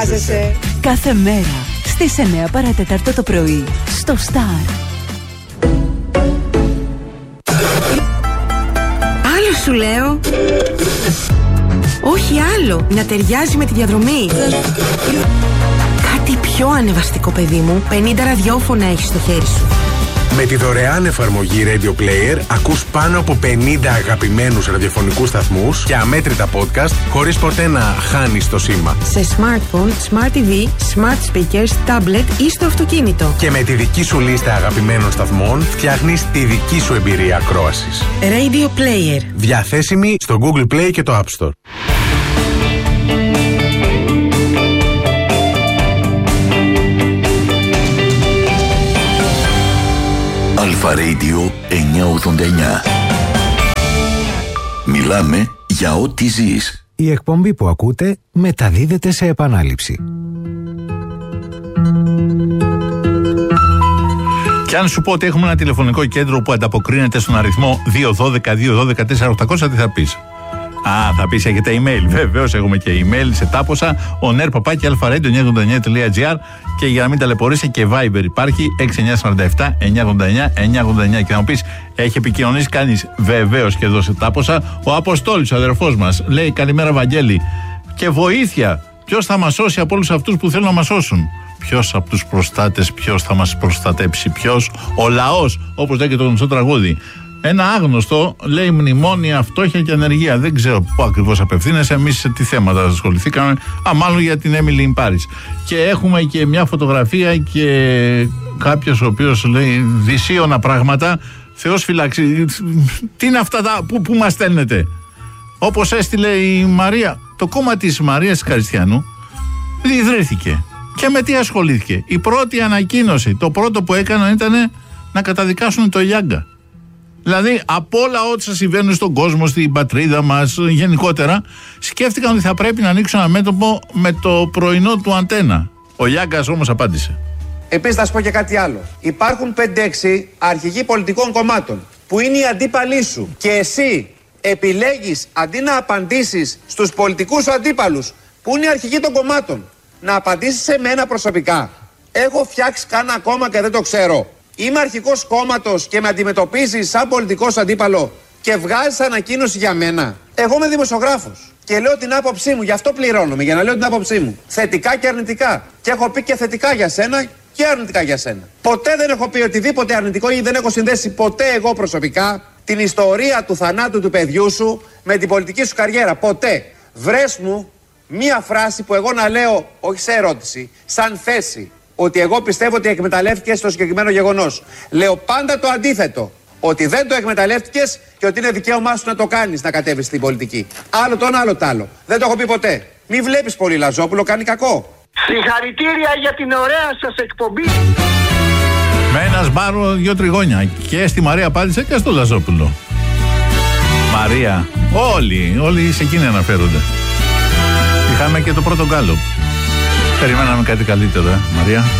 Κάθε μέρα στις 9 παρατέταρτο το πρωί στο Star. Άλλο σου λέω. Όχι άλλο. Να ταιριάζει με τη διαδρομή. Κάτι πιο ανεβαστικό, παιδί μου. 50 ραδιόφωνα έχεις στο χέρι σου. Με τη δωρεάν εφαρμογή Radio Player ακούς πάνω από 50 αγαπημένους ραδιοφωνικούς σταθμούς και αμέτρητα podcast χωρίς ποτέ να χάνεις το σήμα. Σε smartphone, smart TV, smart speakers, tablet ή στο αυτοκίνητο. Και με τη δική σου λίστα αγαπημένων σταθμών φτιάχνεις τη δική σου εμπειρία ακρόασης. Radio Player. Διαθέσιμη στο Google Play και το App Store. Αλφα Radio 989. Μιλάμε για ό,τι ζεις. Η εκπομπή που ακούτε μεταδίδεται σε επανάληψη. Και αν σου πω ότι έχουμε ένα τηλεφωνικό κέντρο που ανταποκρίνεται στον αριθμό 212-212-4800, τι θα πεις? Θα πεις έχετε email. Βεβαίως έχουμε και email σε τάποσα. oner@alfaradio989.gr. Και για να μην ταλαιπωρήσει και Viber υπάρχει 6947-989-989. Και να μου πεις, έχει επικοινωνήσει κανείς? Βεβαίως και εδώ σε τάποσα. Ο Αποστόλης, ο αδερφός μας, λέει καλημέρα Βαγγέλη. Και βοήθεια. Ποιος θα μας σώσει από όλους αυτούς που θέλουν να μας σώσουν? Ποιος από τους προστάτες, ποιος θα μας προστατέψει? Ποιος? Ο λαός, όπως λέει και το γνωστό τραγούδι. Ένα άγνωστο λέει μνημόνια, φτώχεια και ανεργία. Δεν ξέρω πού ακριβώς απευθύνεσαι. Εμείς σε τι θέματα ασχοληθήκαμε? Μάλλον για την Emily in Paris. Και έχουμε και μια φωτογραφία και κάποιος ο οποίος λέει δυσίωνα πράγματα. Θεός φυλάξει. Τι είναι αυτά που μας στέλνετε? Όπως έστειλε η Μαρία. Το κόμμα της Μαρίας Καριστιανού ιδρύθηκε. Και με τι ασχολήθηκε? Η πρώτη ανακοίνωση, το πρώτο που έκαναν ήταν να καταδικάσουν το Γιάγκα. Δηλαδή, από όλα όσα συμβαίνουν στον κόσμο, στην πατρίδα μας, γενικότερα, σκέφτηκαν ότι θα πρέπει να ανοίξουν ένα μέτωπο με το πρωινό του Αντένα. Ο Γιάγκας όμως απάντησε. Επίσης, θα σου πω και κάτι άλλο. Υπάρχουν 5-6 αρχηγοί πολιτικών κομμάτων που είναι οι αντίπαλοι σου. Και εσύ επιλέγεις αντί να απαντήσεις στους πολιτικούς σου αντίπαλους, που είναι οι αρχηγοί των κομμάτων, να απαντήσεις σε μένα προσωπικά. Έχω φτιάξει κάνα κόμμα και δεν το ξέρω. Είμαι αρχικός κόμματος και με αντιμετωπίζεις σαν πολιτικός αντίπαλο και βγάζεις ανακοίνωση για μένα? Εγώ είμαι δημοσιογράφος και λέω την άποψή μου, γι' αυτό πληρώνομαι, για να λέω την άποψή μου. Θετικά και αρνητικά. Και έχω πει και θετικά για σένα και αρνητικά για σένα. Ποτέ δεν έχω πει οτιδήποτε αρνητικό ή δεν έχω συνδέσει ποτέ εγώ προσωπικά την ιστορία του θανάτου του παιδιού σου με την πολιτική σου καριέρα. Ποτέ. Βρες μου μία φράση που εγώ να λέω, όχι σε ερώτηση, σαν θέση. Ότι εγώ πιστεύω ότι εκμεταλλεύτηκες το συγκεκριμένο γεγονός. Λέω πάντα το αντίθετο. Ότι δεν το εκμεταλλεύτηκες και ότι είναι δικαίωμά σου να το κάνεις, να κατέβεις στην πολιτική. Άλλο το ένα, άλλο το άλλο. Δεν το έχω πει ποτέ. Μη βλέπεις πολύ Λαζόπουλο, κάνει κακό. Συγχαρητήρια για την ωραία σας εκπομπή. Με ένα σπάρο, 2 τριγώνια. Και στη Μαρία απάντησε και στο Λαζόπουλο. Μαρία. Όλοι σε εκείνη αναφέρονται. Είχαμε και το πρώτο γκάλο. Περιμέναμε κάτι καλύτερο, Μαρία.